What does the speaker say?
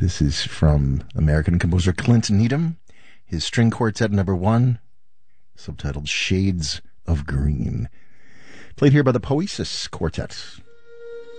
This is from American composer Clint Needham, his string quartet number 1, subtitled Shades of Green. Played here by the Poesis Quartet.